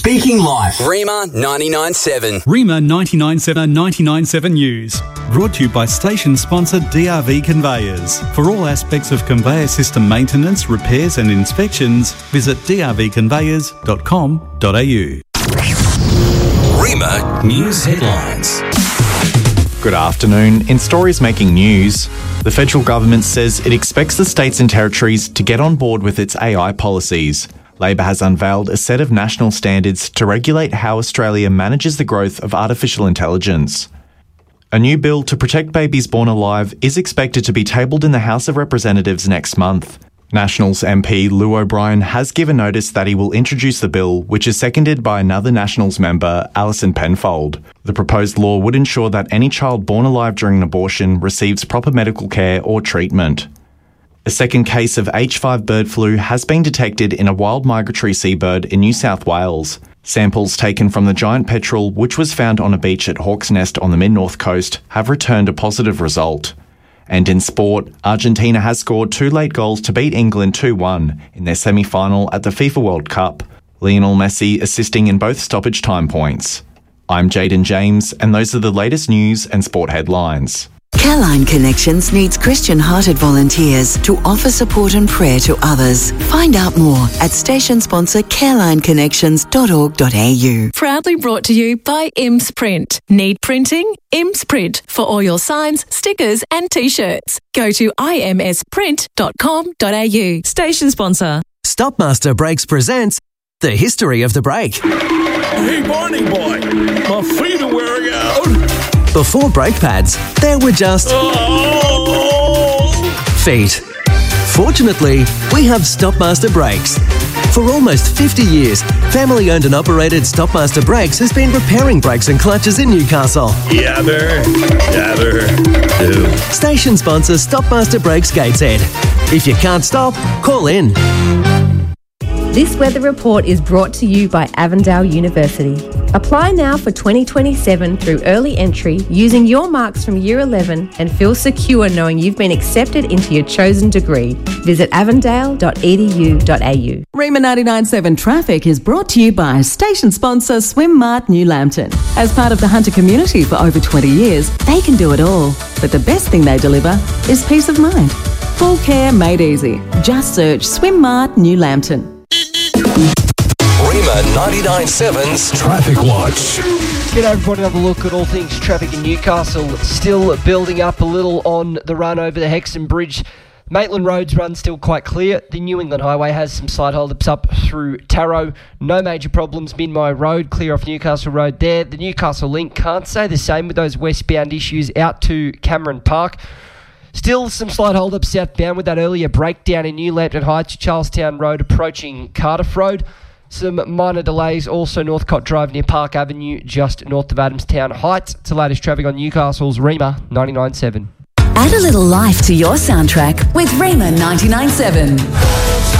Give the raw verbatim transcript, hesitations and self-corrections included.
Speaking Life. Rima ninety-nine point seven. Rima ninety-nine point seven ninety-nine point seven News. Brought to you by station sponsor D R V Conveyors. For all aspects of conveyor system maintenance, repairs and inspections, visit d r v conveyors dot com dot a u. Rima News Headlines. Good afternoon. In stories making news, the federal government says it expects the states and territories to get on board with its A I policies. Labor has unveiled a set of national standards to regulate how Australia manages the growth of artificial intelligence. A new bill to protect babies born alive is expected to be tabled in the House of Representatives next month. Nationals M P Lou O'Brien has given notice that he will introduce the bill, which is seconded by another Nationals member, Alison Penfold. The proposed law would ensure that any child born alive during an abortion receives proper medical care or treatment. A second case of H five bird flu has been detected in a wild migratory seabird in New South Wales. Samples taken from the giant petrel, which was found on a beach at Hawke's Nest on the mid-north coast, have returned a positive result. And in sport, Argentina has scored two late goals to beat England two one in their semi-final at the FIFA World Cup. Lionel Messi assisting in both stoppage time points. I'm Jaden James, and those are the latest news and sport headlines. Careline Connections needs Christian-hearted volunteers to offer support and prayer to others. Find out more at station sponsor careline connections dot org dot a u. Proudly brought to you by Imps Print. Need printing? Imps Print for all your signs, stickers and T-shirts. Go to i m s print dot com dot a u. Station sponsor. Stopmaster Brakes presents The History of the Brake. Hey, Barney boy, my feet are wearing out. Before brake pads, there were just Oh. feet. Fortunately, we have Stopmaster Brakes. For almost fifty years, family-owned and operated Stopmaster Brakes has been repairing brakes and clutches in Newcastle. Yabber, yabber, do. Station sponsor Stopmaster Brakes Gateshead. If you can't stop, call in. This weather report is brought to you by Avondale University. Apply now for twenty twenty-seven through early entry using your marks from Year eleven and feel secure knowing you've been accepted into your chosen degree. Visit avondale dot e d u dot a u. Rima ninety-nine point seven Traffic is brought to you by station sponsor Swim Mart New Lambton. As part of the Hunter community for over twenty years, they can do it all. But the best thing they deliver is peace of mind. Full care made easy. Just search Swim Mart New Lambton. Rima ninety-nine point seven's Traffic Watch. G'day everybody, have a look at all things traffic in Newcastle. Still building up a little on the run over the Hexton Bridge. Maitland Road's run still quite clear. The New England Highway has some slight hold-ups up through Tarot. No major problems. Minmi Road, clear off Newcastle Road there. The Newcastle Link, can't say the same with those westbound issues out to Cameron Park. Still some slight hold-ups southbound with that earlier breakdown in New Lambton Heights, Charlestown Road approaching Cardiff Road. Some minor delays also Northcote Drive near Park Avenue, just north of Adamstown Heights. It's the latest traffic on Newcastle's Rima ninety-nine point seven. Add a little life to your soundtrack with Rima ninety-nine point seven.